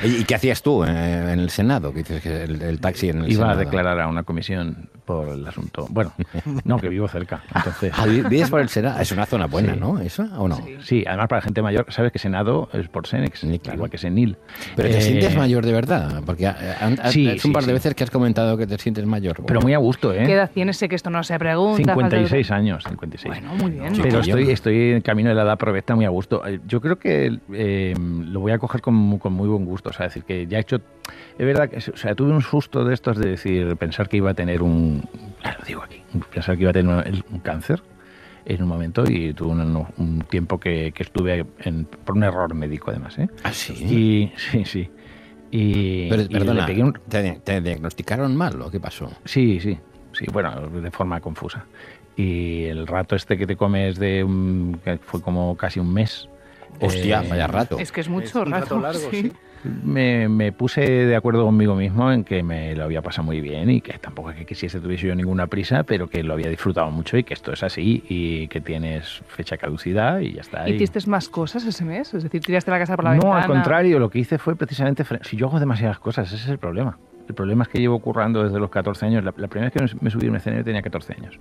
¿Y qué hacías tú en el Senado? ¿Qué dices que el taxi en el Iba Senado? a declarar a una comisión por el asunto. Bueno, no, que vivo cerca. Entonces, ¿Vives por el Senado? Es una zona buena, Sí. ¿no? ¿Eso o no? sí, además para gente mayor, sabes que Senado es por Senex, Sí, claro. igual que Senil. Pero te sientes mayor de verdad, porque Sí, es un sí, par de sí. veces que has comentado que te sientes mayor. Pero muy a gusto, ¿eh? ¿Qué edad tienes? Sé que esto no se pregunta. 56 años, 56. Bueno, muy bien. Pero Chiquillo. estoy en camino de la edad perfecta muy a gusto. Yo creo que lo voy a coger con muy buen gusto. O sea, decir que ya he hecho... Es verdad que tuve un susto de estos de decir, pensar que iba a tener pensar que iba a tener un cáncer en un momento, y tuve un tiempo que estuve por un error médico además, ¿eh? ¿Ah, sí? Y sí. Pero, y perdona, le pegué ¿te diagnosticaron mal o qué pasó? Sí, bueno, de forma confusa. Y el rato este que te comes que fue como casi un mes. Hostia, vaya rato. Es que es mucho un rato largo, sí. Me puse de acuerdo conmigo mismo en que me lo había pasado muy bien y que tampoco es que quisiese tuviese yo ninguna prisa, pero que lo había disfrutado mucho y que esto es así y que tienes fecha caducidad y ya está. ¿Hiciste más cosas ese mes? Es decir, tiraste la casa por la ventana. No, al contrario, lo que hice fue precisamente... Si yo hago demasiadas cosas, ese es el problema. El problema es que llevo currando desde los 14 años. La primera vez que me subí a un escenario tenía 14 años.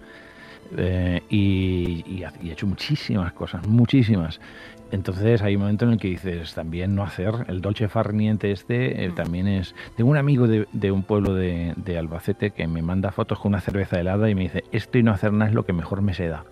Y he hecho muchísimas cosas, muchísimas. Entonces hay un momento en el que dices, también no hacer, el dolce far niente también es... Tengo un amigo de un pueblo de Albacete que me manda fotos con una cerveza helada y me dice, esto y no hacer nada es lo que mejor me se da.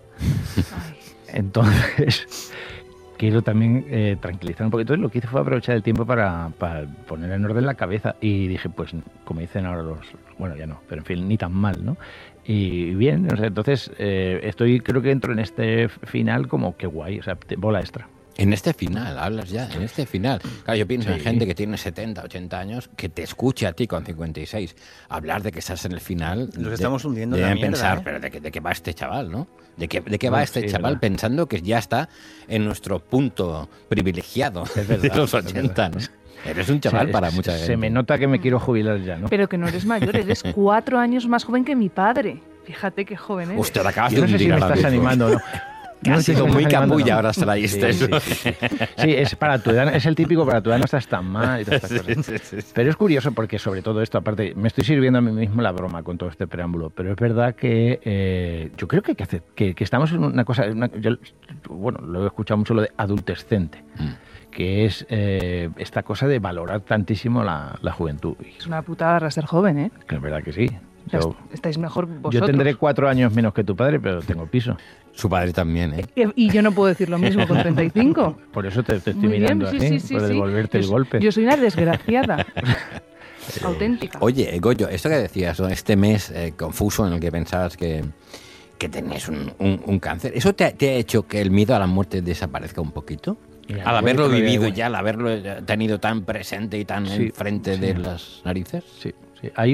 Entonces... quiero también tranquilizar un poquito. Entonces, lo que hice fue aprovechar el tiempo para poner en orden la cabeza y dije, pues, como dicen ahora bueno, ya no, pero en fin, ni tan mal, ¿no? Y bien, o sea, entonces creo que entro en este final como que guay, o sea, bola extra. En este final, hablas ya, en este final. Claro, yo pienso en gente que tiene 70, 80 años, que te escuche a ti con 56 hablar de que estás en el final. Nos estamos hundiendo en la deben mierda, pensar, ¿eh? pero ¿de qué va este chaval, no? ¿De qué va este chaval pensando que ya está en nuestro punto privilegiado de los 80, ¿no? Eres un chaval para mucha gente. Se me nota que me quiero jubilar ya, ¿no? Pero que no eres mayor, eres 4 años más joven que mi padre. Fíjate qué joven eres. Usted acabas Yo de no sé si hundir me ahora estás mismo. animando o no. Ha sido muy capulla, ahora se la diste. Sí, es para tu edad, es el típico para tu edad, no estás tan mal y todas estas cosas. Sí. Pero es curioso porque sobre todo esto, aparte, me estoy sirviendo a mí mismo la broma con todo este preámbulo, pero es verdad que yo creo que hay que hacer, que estamos en una cosa, bueno, lo he escuchado mucho lo de adultescente, que es esta cosa de valorar tantísimo la juventud. Es una putada ser joven, ¿eh? Que es verdad que sí. Estáis mejor vosotros. Yo tendré 4 años menos que tu padre, pero tengo piso. Su padre también, ¿eh? Y yo no puedo decir lo mismo con 35. Por eso te estoy Muy mirando bien, así, por devolverte el golpe. Yo soy una desgraciada. Auténtica. Oye, Goyo, esto que decías, ¿no? Este mes confuso en el que pensabas que tenías un cáncer, ¿eso te ha hecho que el miedo a la muerte desaparezca un poquito? Mira, Al haberlo bueno, vivido bueno. ya, al haberlo tenido tan presente y tan enfrente de las narices. Sí. Hay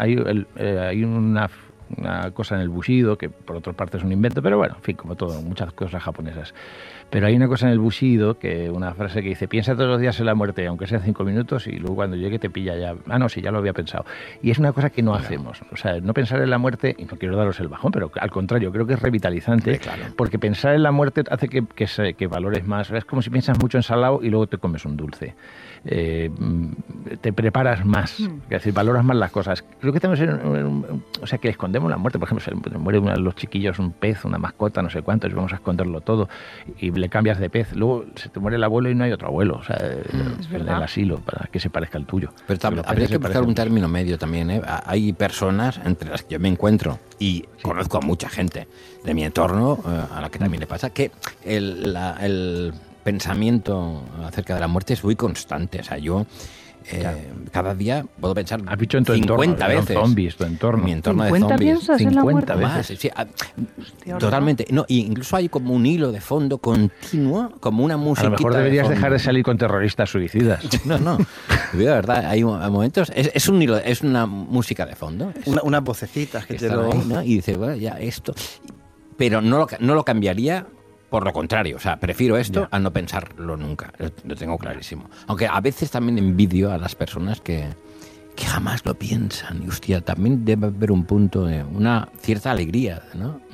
una cosa en el bushido, que por otra parte es un invento, pero bueno, en fin, como todo, muchas cosas japonesas. Pero hay una cosa en el bushido, una frase que dice, piensa todos los días en la muerte, aunque sean 5 minutos, y luego cuando llegue te pilla ya. Ah, no, sí, ya lo había pensado. Y es una cosa que no hacemos. O sea, no pensar en la muerte, y no quiero daros el bajón, pero al contrario, creo que es revitalizante, porque pensar en la muerte hace que valores más. Es como si piensas mucho en salado y luego te comes un dulce. Te preparas más, es decir, valoras más las cosas. Creo que estamos o sea, que escondemos la muerte. Por ejemplo, se muere uno de los chiquillos, un pez, una mascota, no sé cuánto, y vamos a esconderlo todo y le cambias de pez. Luego se te muere el abuelo y no hay otro abuelo, o sea, en el asilo, para que se parezca al tuyo. Pero habría que buscar un término medio también, ¿eh? Hay personas entre las que yo me encuentro y conozco a mucha gente de mi entorno a la que también le pasa que el pensamiento acerca de la muerte es muy constante. O sea, yo cada día puedo pensar 50 veces. Zombies, tu entorno. Mi entorno de 50 zombies. piensas en la muerte. Más, sí, totalmente. No, y incluso hay como un hilo de fondo continuo, como una música. A lo mejor deberías dejar de salir con terroristas suicidas. No. De verdad, hay momentos. Es un hilo, es una música de fondo. Unas vocecitas que te están lo... ahí, ¿no? Y dices, bueno, ya esto. Pero no lo cambiaría. Por lo contrario, o sea, prefiero esto a no pensarlo nunca, lo tengo clarísimo. Aunque a veces también envidio a las personas que jamás lo piensan. Y hostia, también debe haber un punto de una cierta alegría, ¿no? No sé.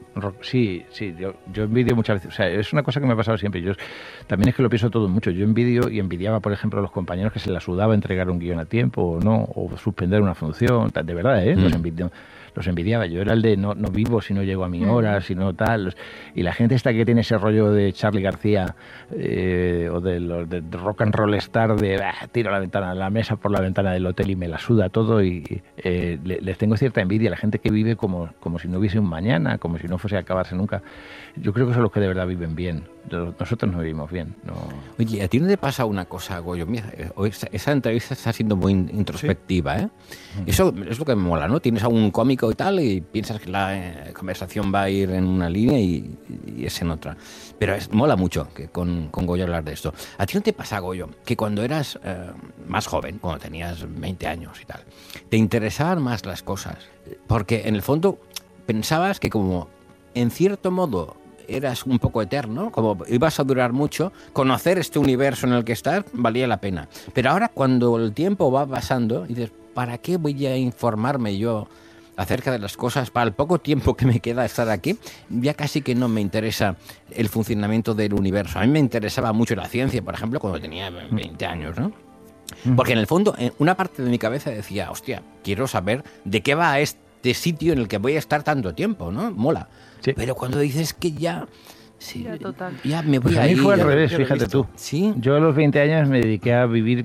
Sí, yo envidio muchas veces. O sea, es una cosa que me ha pasado siempre. También es que lo pienso todo mucho. Yo envidio y envidiaba, por ejemplo, a los compañeros que se la sudaba entregar un guión a tiempo o no, o suspender una función. De verdad, los envidiaba. Yo era el de no vivo si no llego a mi hora, si no tal. Y la gente esta que tiene ese rollo de Charly García o de los de rock and roll star de tiro la mesa por la ventana del hotel y me la suda todo y les tengo cierta envidia a la gente que vive como si no hubiese un mañana, como si no fuese a acabarse nunca. Yo creo que son los que de verdad viven bien. Nosotros no vivimos bien. No. Oye, ¿a ti no te pasa una cosa, Goyo? Mira, esa entrevista está siendo muy introspectiva, ¿eh? Eso es lo que me mola, ¿no? Tienes a un cómico y tal y piensas que la conversación va a ir en una línea y es en otra. Pero mola mucho que con Goyo hablar de esto. ¿A ti no te pasa, Goyo, que cuando eras más joven, cuando tenías 20 años y tal, te interesaban más las cosas? Porque en el fondo pensabas que como en cierto modo eras un poco eterno, como ibas a durar mucho, conocer este universo en el que estás valía la pena. Pero ahora cuando el tiempo va pasando, dices, ¿para qué voy a informarme yo acerca de las cosas? Para el poco tiempo que me queda estar aquí, ya casi que no me interesa el funcionamiento del universo. A mí me interesaba mucho la ciencia, por ejemplo, cuando tenía 20 años, ¿no? Porque en el fondo, una parte de mi cabeza decía, hostia, quiero saber de qué va este sitio en el que voy a estar tanto tiempo, ¿no? Mola. Sí. Pero cuando dices que ya... Sí, ya me voy a ir. A mí fue al revés, fíjate tú. ¿Sí? Yo a los 20 años me dediqué a vivir...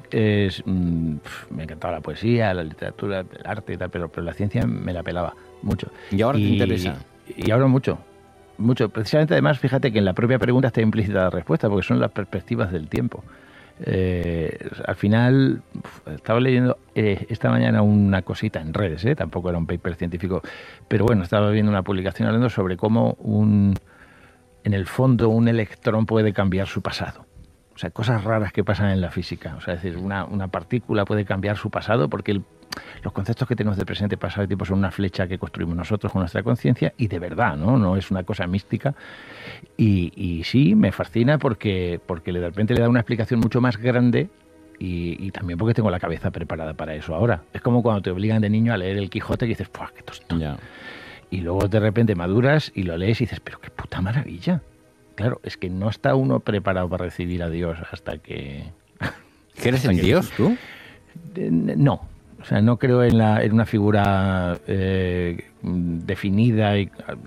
me encantaba la poesía, la literatura, el arte y tal, pero la ciencia me la pelaba mucho. ¿Y ahora te interesa? Y ahora mucho. Mucho. Precisamente, además, fíjate que en la propia pregunta está implícita la respuesta, porque son las perspectivas del tiempo. Al final estaba leyendo esta mañana una cosita en redes, tampoco era un paper científico, pero bueno, estaba viendo una publicación hablando sobre cómo en el fondo un electrón puede cambiar su pasado. O sea, cosas raras que pasan en la física. O sea, es decir, una partícula puede cambiar su pasado porque los conceptos que tenemos de presente, pasado y tiempo son una flecha que construimos nosotros con nuestra conciencia y de verdad, no es una cosa mística. Y sí, me fascina porque de repente le da una explicación mucho más grande y también porque tengo la cabeza preparada para eso ahora. Es como cuando te obligan de niño a leer el Quijote y dices, ¡puah, qué tostón! Yeah. Y luego de repente maduras y lo lees y dices, ¡pero qué puta maravilla! Claro, es que no está uno preparado para recibir a Dios hasta que... ¿Crees en Dios, tú? No. O sea, no creo en una figura definida,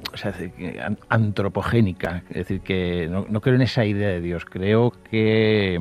antropogénica. Es decir, que no creo en esa idea de Dios. Creo que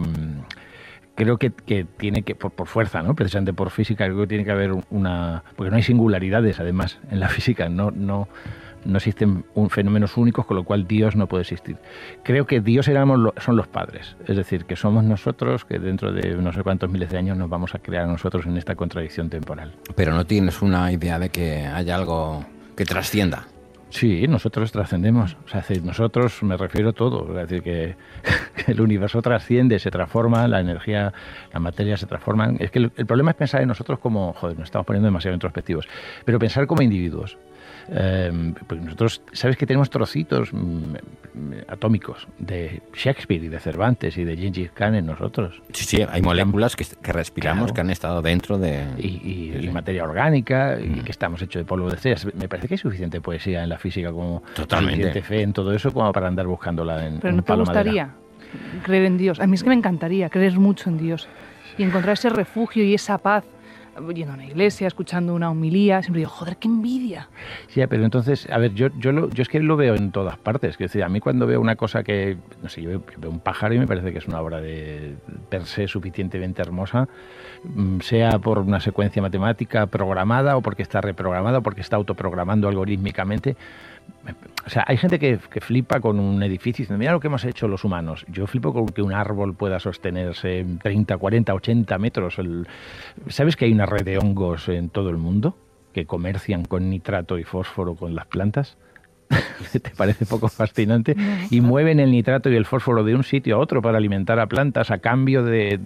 tiene que, por fuerza, ¿no? Precisamente por física, creo que tiene que haber porque no hay singularidades, además, en la física. No existen fenómenos únicos, con lo cual Dios no puede existir. Creo que Dios son los padres, es decir, que somos nosotros, que dentro de no sé cuántos miles de años nos vamos a crear nosotros en esta contradicción temporal. Pero no tienes una idea de que haya algo que trascienda. Sí, nosotros trascendemos. O sea, nosotros me refiero a todo. Es decir, que el universo trasciende, se transforma, la energía, la materia se transforman. Es que el problema es pensar en nosotros como... Joder, nos estamos poniendo demasiado introspectivos. Pero pensar como individuos. Porque nosotros, ¿sabes que tenemos trocitos atómicos de Shakespeare y de Cervantes y de Gengis Khan en nosotros? Sí, hay moléculas que respiramos, claro, que han estado dentro de... Y materia orgánica, y que estamos hechos de polvo de estrellas. Me parece que hay suficiente poesía en la física, como suficiente fe en todo eso, como para andar buscándola en... Pero ¿no te gustaría creer en Dios? A mí es que me encantaría creer mucho en Dios y encontrar ese refugio y esa paz. Yendo a una iglesia, escuchando una homilía, siempre digo, joder, qué envidia. Sí, pero entonces, a ver, yo es que lo veo en todas partes. Es decir, a mí cuando veo una cosa que, no sé, yo veo un pájaro y me parece que es una obra de per se suficientemente hermosa, sea por una secuencia matemática programada o porque está reprogramada o porque está autoprogramando algorítmicamente. O sea, hay gente que flipa con un edificio y dice, mira lo que hemos hecho los humanos. Yo flipo con que un árbol pueda sostenerse 30, 40, 80 metros. ¿Sabes que hay una red de hongos en todo el mundo que comercian con nitrato y fósforo con las plantas? ¿Te parece poco fascinante? Y mueven el nitrato y el fósforo de un sitio a otro para alimentar a plantas a cambio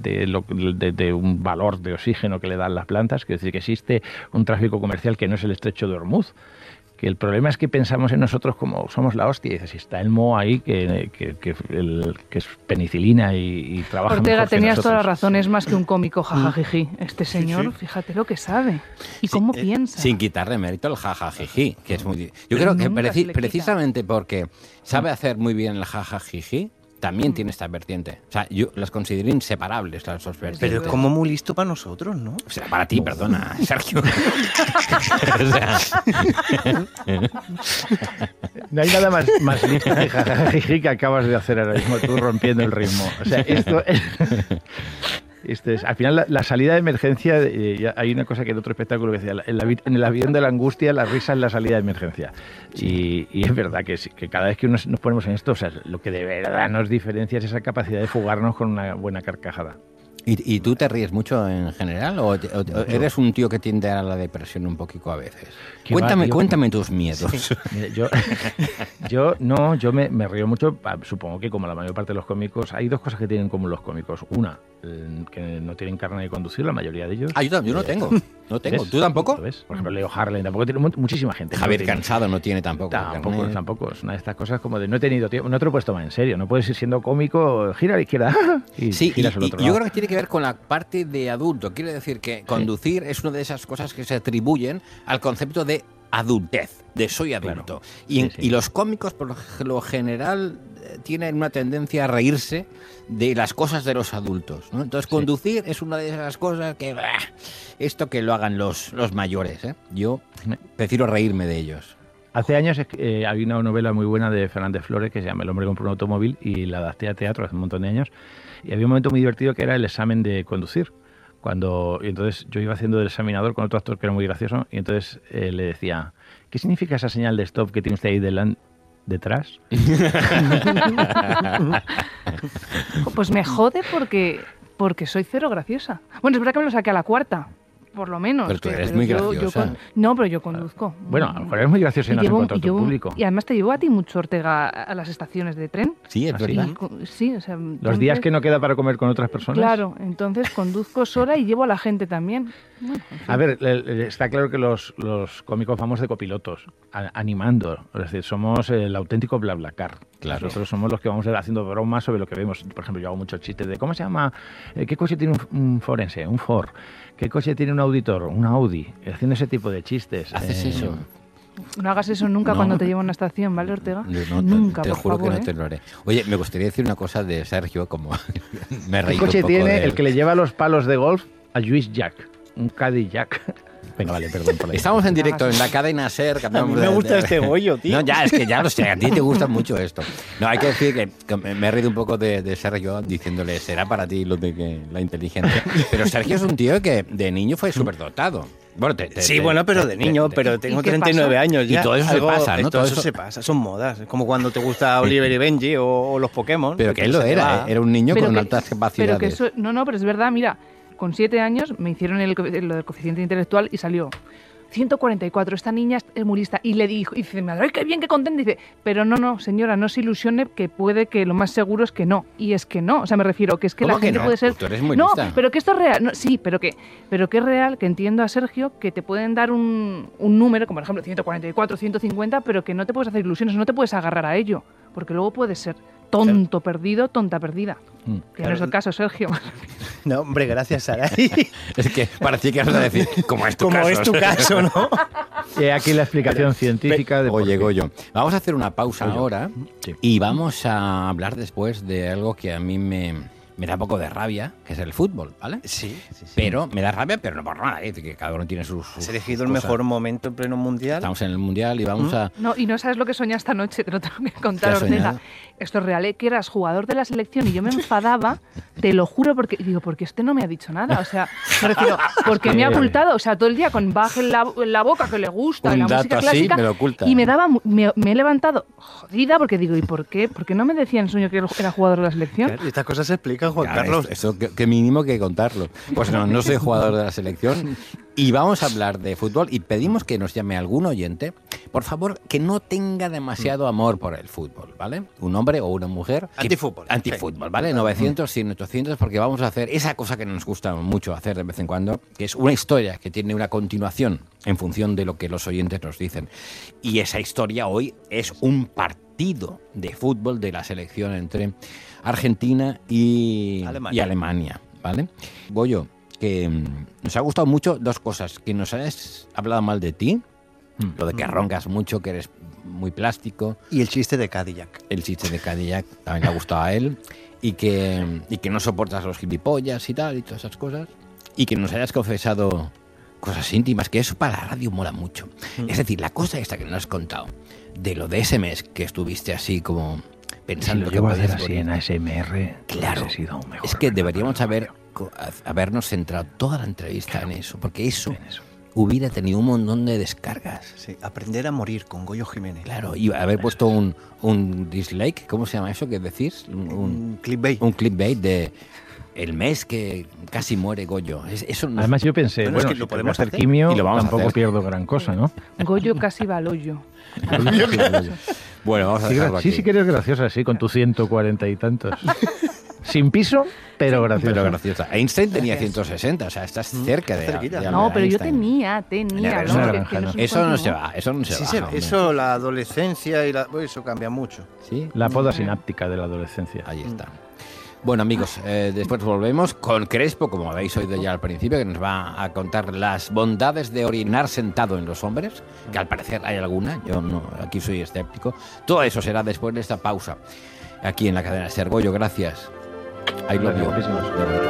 de un valor de oxígeno que le dan las plantas. Es decir, que existe un tráfico comercial que no es el estrecho de Hormuz, que el problema es que pensamos en nosotros como somos la hostia. Y dices, si está el Mo ahí, que es penicilina y trabaja Ortega, mejor que tenías toda la nosotros. razón, es más que un cómico, jajajiji. Este señor, fíjate lo que sabe y cómo piensa. Sin quitarle mérito al jajajiji, que es muy... Yo creo que nunca se le quita. precisamente porque sabe hacer muy bien el jajajiji, también tiene esta vertiente. O sea, yo las considero inseparables las dos vertientes. Pero es como muy listo para nosotros, ¿no? O sea, para ti, perdona, Sergio. O sea, No hay nada más listo que jajajiji que acabas de hacer ahora mismo, tú rompiendo el ritmo. O sea, esto es, al final, la salida de emergencia, hay una cosa que en otro espectáculo que decía, en el avión de la angustia, la risa es la salida de emergencia. Y es verdad que cada vez que nos ponemos en esto, o sea, lo que de verdad nos diferencia es esa capacidad de fugarnos con una buena carcajada. ¿Y tú te ríes mucho en general o eres un tío que tiende a la depresión un poquito a veces? Cuéntame tus miedos. Mira, yo me río mucho, supongo que como la mayor parte de los cómicos, hay dos cosas que tienen en común los cómicos. Una, que no tienen carne de conducir, la mayoría de ellos. Yo no tengo. No tengo. ¿Ves? ¿Tú tampoco? ¿Ves? Por ejemplo, Leo Harlem tampoco tiene, muchísima gente. Javier Cansado no tiene tampoco. Tampoco. Es una de estas cosas como de no he tenido tiempo, no te lo puedes tomar en serio. No puedes ir siendo cómico, gira a la izquierda y sí, giras al otro yo lado. creo que tiene que ver con la parte de adulto. Quiere decir que conducir es una de esas cosas que se atribuyen al concepto de adultez, de soy adulto. Claro. Y los cómicos, por lo general, tienen una tendencia a reírse de las cosas de los adultos, ¿no? Entonces, conducir es una de esas cosas que... esto que lo hagan los mayores, ¿eh? Yo prefiero reírme de ellos. Hace años había una novela muy buena de Fernández Flores que se llama El hombre compró un automóvil y la adapté a teatro hace un montón de años. Y había un momento muy divertido que era el examen de conducir. Y entonces yo iba haciendo del examinador con otro actor que era muy gracioso y entonces le decía, ¿qué significa esa señal de stop que tiene usted ahí detrás? Pues me jode porque soy cero graciosa. Bueno, es verdad que me lo saqué a la cuarta, por lo menos. Pero tú eres muy graciosa. No, pero yo conduzco. Bueno, a lo mejor eres muy gracioso y no has encontrado tu público. Y además te llevo a ti mucho, Ortega, a las estaciones de tren. Sí, es verdad. Sí, o sea, Los días que no queda para comer con otras personas. Claro, entonces conduzco sola y llevo a la gente también. Bueno, en fin. A ver, está claro que los cómicos vamos de copilotos, animando. Es decir, somos el auténtico BlaBlaCar. Claro. Nosotros somos los que vamos haciendo bromas sobre lo que vemos. Por ejemplo, yo hago muchos chistes de ¿cómo se llama? ¿Qué coche tiene un forense? Un Ford. ¿Qué coche tiene un auditor? Un Audi. Haciendo ese tipo de chistes. ¿Haces eso? No hagas eso nunca cuando te llevo a una estación, ¿vale, Ortega? Nunca, te por juro favor, que no te lo haré. Oye, me gustaría decir una cosa de Sergio, como me reí ¿Qué coche un poco tiene de él. el que le lleva los palos de golf a Luis Jack? Un Cadillac. Venga, vale, perdón por la Estamos en directo en la cadena SER. A mí me gusta este Goyo, tío. No, ya, es que ya lo sé, a ti te gusta mucho esto. No, hay que decir que me he reído un poco de Sergio diciéndole, será para ti lo de que la inteligencia. Pero Sergio es un tío que de niño fue superdotado. Bueno, pero de niño, pero tengo 39 años ya. Y todo eso se pasa, ¿no? Todo eso se pasa, son modas. Es como cuando te gusta Oliver y Benji o los Pokémon. Pero que él lo era un niño con altas capacidades. Pero que eso, no, pero es verdad, mira, con 7 años me hicieron lo del coeficiente intelectual y salió 144, esta niña es muy lista. Y le dijo, y dice, ¡ay, qué bien, qué contenta! Dice, pero no, señora, no se ilusione, que puede que lo más seguro es que no. Y es que no, o sea, me refiero, que es que la gente no? puede ser... Tú eres muy no, lista. pero que esto es real. No, sí, pero que es real, que entiendo a Sergio, que te pueden dar un número, como por ejemplo 144, 150, pero que no te puedes hacer ilusiones, no te puedes agarrar a ello, porque luego puedes ser tonto perdido, tonta perdida. Que no es el caso, Sergio. No, hombre, gracias, Saray. Es que parecía que ibas a decir, como es tu Como caso. es tu caso, ¿no? Aquí la explicación científica de por Oye, qué. Goyo, vamos a hacer una pausa ahora Sí. y vamos a hablar después de algo que a mí me da un poco de rabia, que es el fútbol, ¿vale? Sí. Pero me da rabia, pero no por nada, ¿eh? Que cada uno tiene sus Has elegido el cosas. mejor momento en pleno mundial. Estamos en el Mundial y vamos a... No, y no sabes lo que soñé esta noche, te lo tengo que contar, ¿Qué has Ortega. soñado? Esto es real, ¿eh? Que eras jugador de la selección y yo me enfadaba, te lo juro, porque este no me ha dicho nada. O sea, me refiero, porque me ha ocultado, o sea, todo el día con baje en la boca que le gusta, Un y la dato música así clásica. me lo oculta. Y me he levantado jodida porque digo, ¿y por qué? ¿Por qué no me decía en sueño que era jugador de la selección? Claro, y estas cosas se explican, Juan Claro, Carlos. eso que mínimo que contarlo. Pues no soy jugador de la selección Y vamos a hablar de fútbol y pedimos que nos llame algún oyente, por favor, que no tenga demasiado amor por el fútbol, ¿vale? Un hombre o una mujer. Antifútbol. Antifútbol, ¿vale? 900, 100, 800, porque vamos a hacer esa cosa que nos gusta mucho hacer de vez en cuando, que es una historia que tiene una continuación en función de lo que los oyentes nos dicen. Y esa historia hoy es un partido de fútbol de la selección entre Argentina y Alemania, ¿vale? Goyo, que nos ha gustado mucho dos cosas, que nos has hablado mal de ti, lo de que roncas mucho, que eres muy plástico. Y el chiste de Cadillac. El chiste de Cadillac también le ha gustado a él, y que no soportas los gilipollas y tal, y todas esas cosas, y que nos hayas confesado cosas íntimas, que eso para la radio mola mucho. Es decir, la cosa esta que nos has contado, de lo de ese mes que estuviste así como pensando si que lo llevo a podías hacer así morir. en ASMR, Claro, hubiese sido aún mejor, es que ¿verdad? deberíamos Pero habernos centrado toda la entrevista en eso, porque eso en eso. hubiera tenido un montón de descargas. Sí, aprender a morir con Goyo Jiménez. Claro, y haber puesto un dislike, ¿cómo se llama eso que decís? Un clickbait. Un clickbait de el mes que casi muere Goyo. Eso no, Además yo pensé, Bueno, es bueno, que si lo tengo podemos que hacer hacer. quimio, Y lo vamos a tampoco hacer. pierdo gran cosa, ¿no? Goyo casi va al hoyo. bueno, vamos a dejarlo aquí. Sí que eres graciosa, sí, con tus 140 y tantos. Sin piso, pero graciosa. Pero graciosa. Einstein tenía 160, o sea, estás cerca de cerquita. de No, pero yo Einstein. tenía. Eso ¿no? no, Que naranja, no no. es un Eso no se continuo. va, eso no se Sí, baja. sí, hombre. eso, la adolescencia y eso cambia mucho. ¿Sí? La poda sináptica de la adolescencia. Ahí está. Bueno, amigos, después volvemos con Crespo, como habéis oído ya al principio, que nos va a contar las bondades de orinar sentado en los hombres, que al parecer hay alguna, yo no, aquí soy escéptico. Todo eso será después de esta pausa, aquí en la cadena SER. Goyo, gracias. I love you. Guapísimos.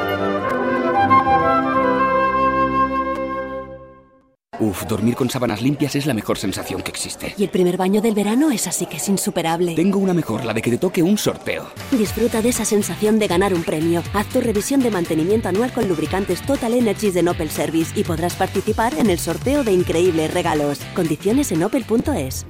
Uf, dormir con sábanas limpias es la mejor sensación que existe. Y el primer baño del verano es así que es insuperable. Tengo una mejor, la de que te toque un sorteo. Disfruta de esa sensación de ganar un premio. Haz tu revisión de mantenimiento anual con lubricantes Total Energies de Opel Service y podrás participar en el sorteo de increíbles regalos. Condiciones en opel.es.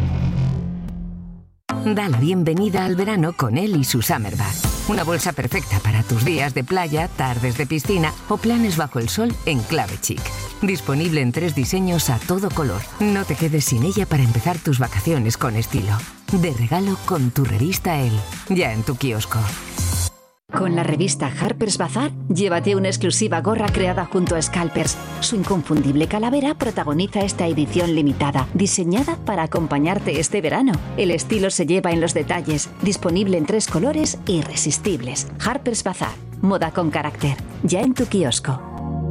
Da la bienvenida al verano con él y su Summer Bag. Una bolsa perfecta para tus días de playa, tardes de piscina o planes bajo el sol en clave chic. Disponible en 3 diseños a todo color. No te quedes sin ella para empezar tus vacaciones con estilo. De regalo con tu revista Elle. Ya en tu kiosco. Con la revista Harper's Bazaar, llévate una exclusiva gorra creada junto a Scalpers. Su inconfundible calavera protagoniza esta edición limitada, diseñada para acompañarte este verano. El estilo se lleva en los detalles, disponible en 3 colores irresistibles. Harper's Bazaar, moda con carácter, ya en tu kiosco.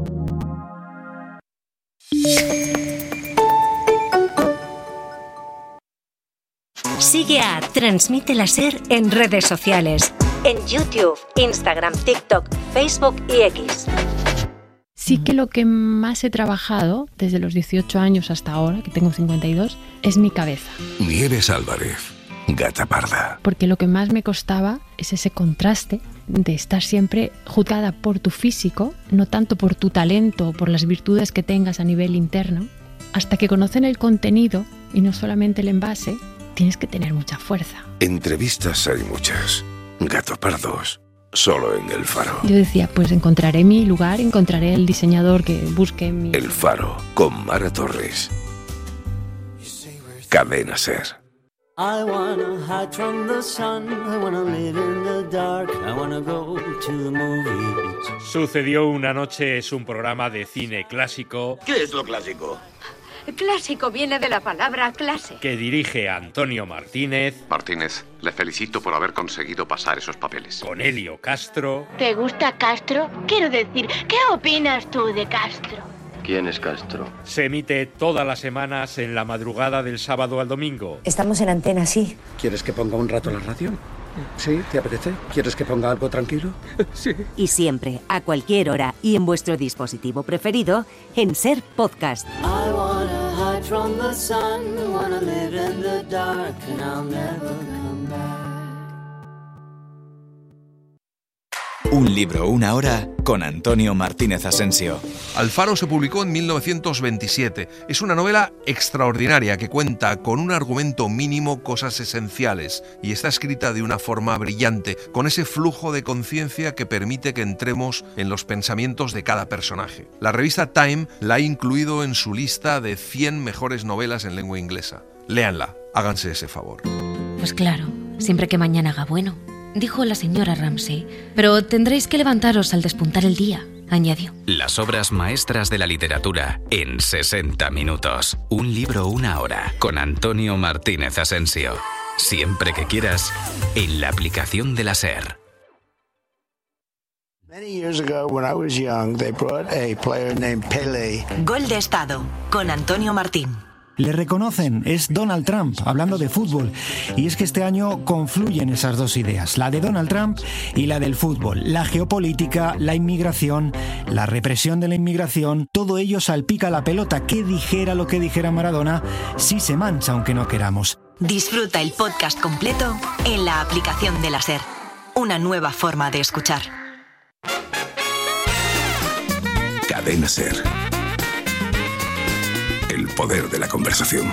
Sigue a Transmite la SER en redes sociales. En YouTube, Instagram, TikTok, Facebook y X. Sí que lo que más he trabajado desde los 18 años hasta ahora, que tengo 52, es mi cabeza. Nieves Álvarez, gata parda. Porque lo que más me costaba es ese contraste de estar siempre juzgada por tu físico, no tanto por tu talento o por las virtudes que tengas a nivel interno. Hasta que conocen el contenido y no solamente el envase, tienes que tener mucha fuerza. Entrevistas hay muchas. Gato pardos, solo en El Faro. Yo decía, pues encontraré mi lugar, encontraré el diseñador que busque mi... El Faro, con Mara Torres. Cadena SER. I wanna hide from the sun, I wanna live in the dark, I wanna go to the movies. Sucedió una noche es un programa de cine clásico. ¿Qué es lo clásico? Clásico viene de la palabra clase. Que dirige Antonio Martínez. Martínez, le felicito por haber conseguido pasar esos papeles. Con Elio Castro. ¿Te gusta Castro? Quiero decir, ¿qué opinas tú de Castro? ¿Quién es Castro? Se emite todas las semanas en la madrugada del sábado al domingo. Estamos en antena, sí. ¿Quieres que ponga un rato la radio? ¿Sí? ¿Te apetece? ¿Quieres que ponga algo tranquilo? Sí. Y siempre, a cualquier hora y en vuestro dispositivo preferido, en SER Podcast. I wanna hide from the sun, wanna live in the dark, and I'll never come back. Un libro, una hora, con Antonio Martínez Asensio. Alfaro se publicó en 1927. Es una novela extraordinaria que cuenta con un argumento mínimo cosas esenciales y está escrita de una forma brillante, con ese flujo de conciencia que permite que entremos en los pensamientos de cada personaje. La revista Time la ha incluido en su lista de 100 mejores novelas en lengua inglesa. Léanla, háganse ese favor. Pues claro, siempre que mañana haga bueno, dijo la señora Ramsay. Pero tendréis que levantaros al despuntar el día, añadió. Las obras maestras de la literatura en 60 minutos. Un libro, una hora, con Antonio Martínez Asensio. Siempre que quieras, en la aplicación de la SER. Many years ago, when I was young, they brought a player named Pelé. Gol de Estado, con Antonio Martín. Le reconocen, es Donald Trump, hablando de fútbol. Y es que este año confluyen esas dos ideas, la de Donald Trump y la del fútbol. La geopolítica, la inmigración, la represión de la inmigración, todo ello salpica la pelota. Que dijera lo que dijera Maradona, sí se mancha aunque no queramos. Disfruta el podcast completo en la aplicación de la SER. Una nueva forma de escuchar. Cadena SER. El poder de la conversación.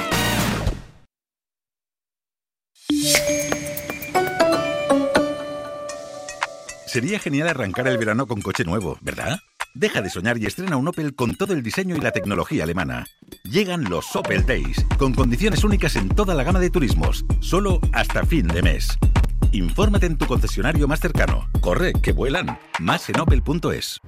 Sería genial arrancar el verano con coche nuevo, ¿verdad? Deja de soñar y estrena un Opel con todo el diseño y la tecnología alemana. Llegan los Opel Days, con condiciones únicas en toda la gama de turismos, solo hasta fin de mes. Infórmate en tu concesionario más cercano. Corre, que vuelan. Más en opel.es.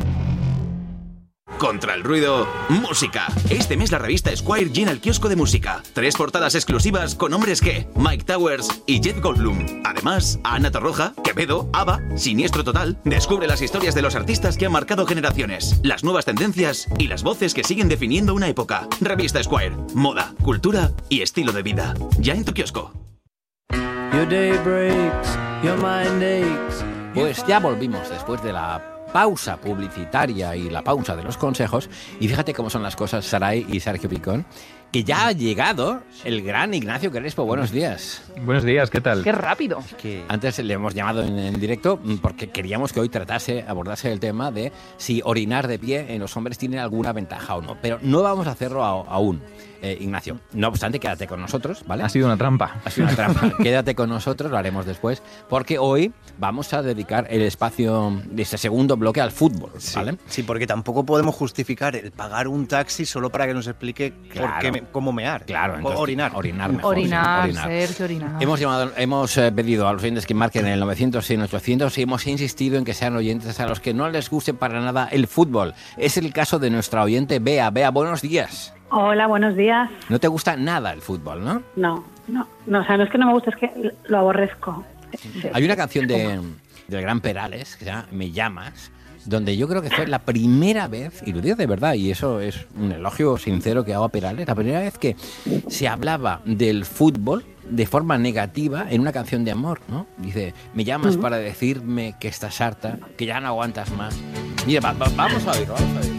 Contra el ruido, música. Este mes la revista Esquire llena el kiosco de música. 3 portadas exclusivas con hombres que Mike Towers y Jeff Goldblum. Además, Ana Torroja, Quevedo, ABBA, Siniestro Total. Descubre las historias de los artistas que han marcado generaciones, las nuevas tendencias y las voces que siguen definiendo una época. Revista Esquire. Moda, cultura y estilo de vida. Ya en tu kiosco. Your day breaks, your mind aches. Pues ya volvimos después de la pausa publicitaria y la pausa de los consejos, y fíjate cómo son las cosas, Saray y Sergio Picón, que ya ha llegado el gran Ignacio Crespo. Buenos días. Buenos días, ¿qué tal? ¡Qué rápido! Antes le hemos llamado en directo porque queríamos que hoy abordase el tema de si orinar de pie en los hombres tiene alguna ventaja o no, pero no vamos a hacerlo aún. Ignacio, no obstante, quédate con nosotros, ¿vale? Ha sido una trampa. Ha sido una trampa. Quédate con nosotros, lo haremos después, porque hoy vamos a dedicar el espacio de este segundo bloque al fútbol, ¿vale? Sí, porque tampoco podemos justificar el pagar un taxi solo para que nos explique cómo mear. Claro, entonces, orinar. Orinar mejor. Orinar, Sergio, orinar. Hemos pedido a los oyentes que marquen el 900-100-800 y hemos insistido en que sean oyentes a los que no les guste para nada el fútbol. Es el caso de nuestra oyente Bea. Bea, buenos días. Hola, buenos días. No te gusta nada el fútbol, ¿no? No, o sea, no es que no me guste, es que lo aborrezco. Hay una canción del gran Perales que se llama Me llamas, donde yo creo que fue la primera vez, y lo digo de verdad, y eso es un elogio sincero que hago a Perales, la primera vez que se hablaba del fútbol de forma negativa en una canción de amor, ¿no? Dice, me llamas para decirme que estás harta, que ya no aguantas más. Mira, vamos a oírlo, vamos a oírlo.